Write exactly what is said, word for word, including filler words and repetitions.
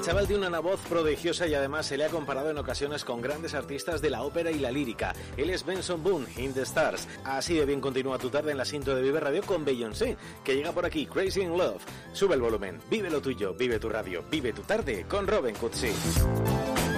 chaval tiene una voz prodigiosa y además se le ha comparado en ocasiones con grandes artistas de la ópera y la lírica. Él es Benson Boone, In the Stars. Así de bien continúa tu tarde en la Sinto de Vive Radio con Beyoncé, que llega por aquí, Crazy in Love. Sube el volumen, vive lo tuyo, vive tu radio, vive tu tarde con Robin Cutsi.